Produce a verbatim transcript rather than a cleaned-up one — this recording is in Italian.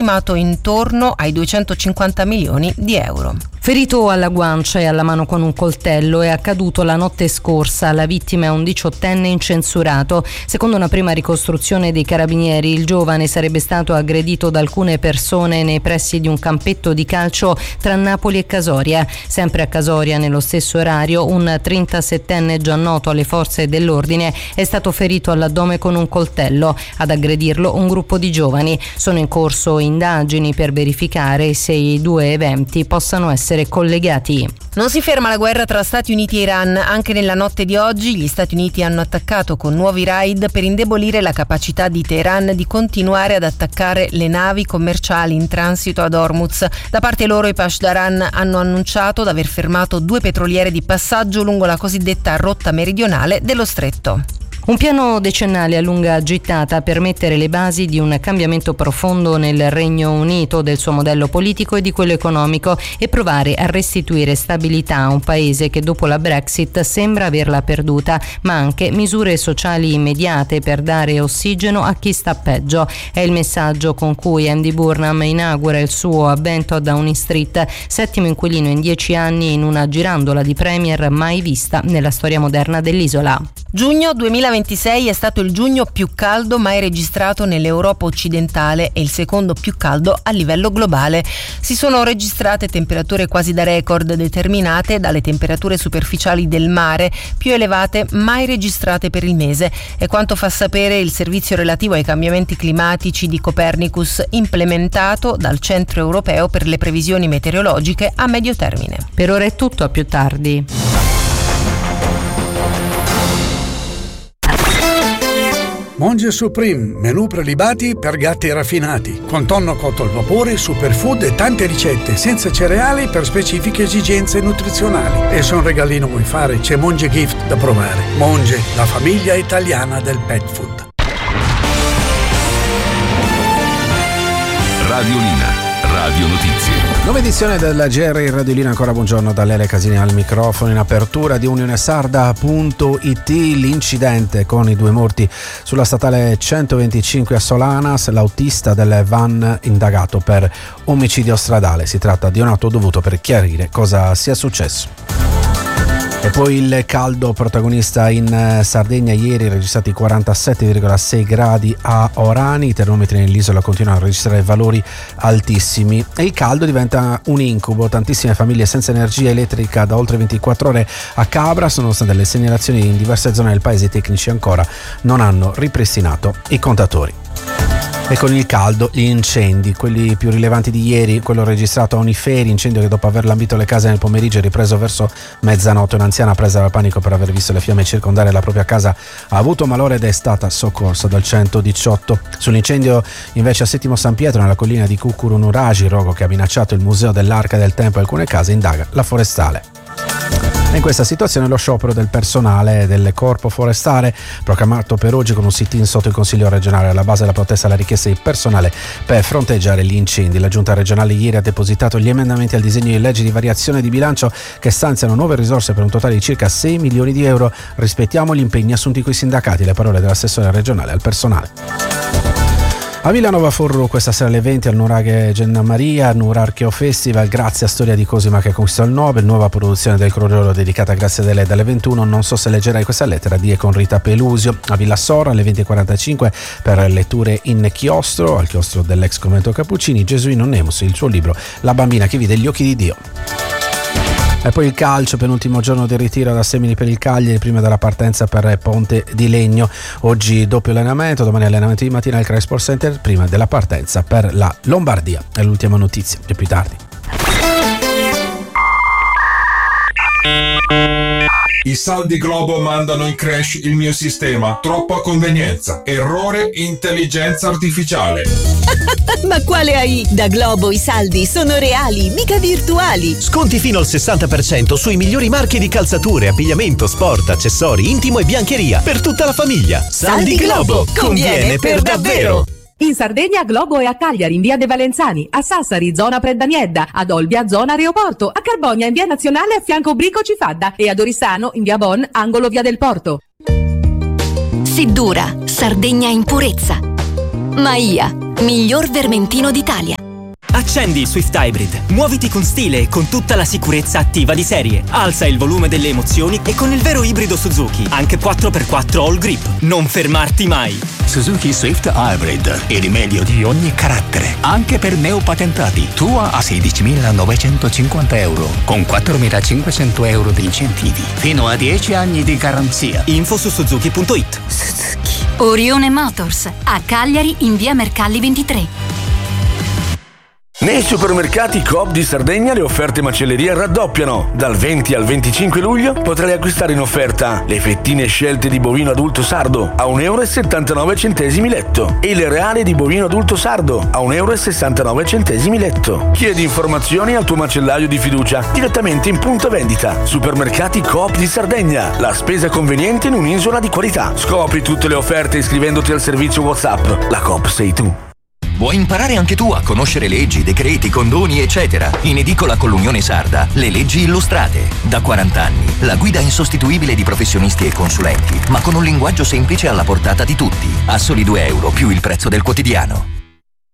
stimato intorno ai duecentocinquanta milioni di euro. Ferito alla guancia e alla mano con un coltello, è accaduto la notte scorsa. La vittima è un diciottenne incensurato. Secondo una prima ricostruzione dei carabinieri, il giovane sarebbe stato aggredito da alcune persone nei pressi di un campetto di calcio tra Napoli e Casoria. Sempre a Casoria, nello stesso orario, un trentasettenne già noto alle forze dell'ordine è stato ferito all'addome con un coltello. Ad aggredirlo un gruppo di giovani. Sono in corso indagini per verificare se i due eventi possano essere collegati. Non si ferma la guerra tra Stati Uniti e Iran. Anche nella notte di oggi gli Stati Uniti hanno attaccato con nuovi raid per indebolire la capacità di Teheran di continuare ad attaccare le navi commerciali in transito ad Hormuz. Da parte loro i Pasdaran hanno annunciato di aver fermato due petroliere di passaggio lungo la cosiddetta rotta meridionale dello stretto. Un piano decennale a lunga gittata per mettere le basi di un cambiamento profondo nel Regno Unito, del suo modello politico e di quello economico, e provare a restituire stabilità a un paese che dopo la Brexit sembra averla perduta, ma anche misure sociali immediate per dare ossigeno a chi sta peggio. È il messaggio con cui Andy Burnham inaugura il suo avvento a Downing Street, settimo inquilino in dieci anni in una girandola di premier mai vista nella storia moderna dell'isola. Giugno duemilaventisei è stato il giugno più caldo mai registrato nell'Europa occidentale e il secondo più caldo a livello globale. Si sono registrate temperature quasi da record, determinate dalle temperature superficiali del mare più elevate mai registrate per il mese. È quanto fa sapere il servizio relativo ai cambiamenti climatici di Copernicus, implementato dal Centro Europeo per le previsioni meteorologiche a medio termine. Per ora è tutto, a più tardi. Monge Supreme, menù prelibati per gatti raffinati, con tonno cotto al vapore, superfood e tante ricette, senza cereali per specifiche esigenze nutrizionali. E se un regalino vuoi fare, c'è Monge Gift da provare. Monge, la famiglia italiana del pet food. Radiolina, Radio Notizie. Nuova edizione della G R in Radiolina, ancora buongiorno da Lele Casini al microfono. In apertura di unione sarda punto it, l'incidente con i due morti sulla statale centoventicinque a Solanas, l'autista del van indagato per omicidio stradale. Si tratta di un atto dovuto per chiarire cosa sia successo. E poi il caldo protagonista in Sardegna, ieri registrati quarantasette virgola sei gradi a Orani, i termometri nell'isola continuano a registrare valori altissimi e il caldo diventa un incubo, tantissime famiglie senza energia elettrica da oltre ventiquattro ore a Cabra, nonostante le segnalazioni in diverse zone del paese. I tecnici ancora non hanno ripristinato i contatori. E con il caldo gli incendi, quelli più rilevanti di ieri, quello registrato a Oniferi, incendio che dopo aver lambito le case nel pomeriggio è ripreso verso mezzanotte. Un'anziana presa dal panico per aver visto le fiamme circondare la propria casa ha avuto malore ed è stata soccorsa dal centodiciotto. Sull'incendio invece a Settimo San Pietro, nella collina di Cucurunuragi, il rogo che ha minacciato il museo dell'Arca del Tempo e alcune case, indaga la forestale. In questa situazione lo sciopero del personale del Corpo Forestale, proclamato per oggi con un sit-in sotto il Consiglio regionale. Alla base della protesta la richiesta di personale per fronteggiare gli incendi. La Giunta regionale ieri ha depositato gli emendamenti al disegno di legge di variazione di bilancio che stanziano nuove risorse per un totale di circa sei milioni di euro. Rispettiamo gli impegni assunti coi sindacati, le parole dell'assessore regionale al personale. A Villanova Forru questa sera alle venti al Nuraghe Genna Maria, Nurarcheo Festival, grazie a Storia di Cosima che conquistò il Nobel, nuova produzione del Crogiolo dedicata a Grazia Deledda dalle ventuno. Non so se leggerai questa lettera di e con Rita Pelusio. A Villa Sora alle venti e quarantacinque per letture in chiostro, al chiostro dell'ex convento Cappuccini, Gesuino Nemus, il suo libro La bambina che vide gli occhi di Dio. E poi il calcio, penultimo giorno di ritiro da Semini per il Cagliari, prima della partenza per Ponte di Legno. Oggi doppio allenamento, domani allenamento di mattina al Craig Sport Center, prima della partenza per la Lombardia. È l'ultima notizia, e più tardi. I saldi Globo mandano in crash il mio sistema. Troppa convenienza. Errore intelligenza artificiale. Ma quale A I? Da Globo i saldi sono reali, mica virtuali. Sconti fino al sessanta per cento sui migliori marchi di calzature, abbigliamento, sport, accessori, intimo e biancheria per tutta la famiglia. Saldi, saldi Globo, conviene per davvero. In Sardegna Globo è a Cagliari in via De Valenzani, a Sassari zona Preddaniedda, ad Olbia zona Aeroporto, a Carbonia in via Nazionale a fianco Brico Cifadda e ad Oristano in via Bon angolo via del Porto. Siddura, Sardegna in purezza. Maia, Miglior vermentino d'Italia. Accendi il Swift Hybrid, muoviti con stile e con tutta la sicurezza attiva di serie. Alza il volume delle emozioni e con il vero ibrido Suzuki, anche quattro per quattro All Grip. Non fermarti mai. Suzuki Swift Hybrid, il rimedio di ogni carattere, anche per neopatentati. Tua a sedicimilanovecentocinquanta euro, con quattromilacinquecento euro di incentivi, fino a dieci anni di garanzia. Info su suzuki punto it. Suzuki. Orione Motors, a Cagliari in via Mercalli ventitré. Nei supermercati Coop di Sardegna le offerte macelleria raddoppiano. Dal venti al venticinque luglio potrai acquistare in offerta le fettine scelte di bovino adulto sardo a un euro e settantanove centesimi letto e il reale di bovino adulto sardo a un euro e sessantanove centesimi letto. Chiedi informazioni al tuo macellaio di fiducia direttamente in punto vendita. Supermercati Coop di Sardegna, la spesa conveniente in un'isola di qualità. Scopri tutte le offerte iscrivendoti al servizio WhatsApp. La Coop sei tu. Vuoi imparare anche tu a conoscere leggi, decreti, condoni, eccetera? In edicola con l'Unione Sarda, le leggi illustrate. Da quaranta anni, la guida insostituibile di professionisti e consulenti, ma con un linguaggio semplice alla portata di tutti. A soli due euro più il prezzo del quotidiano.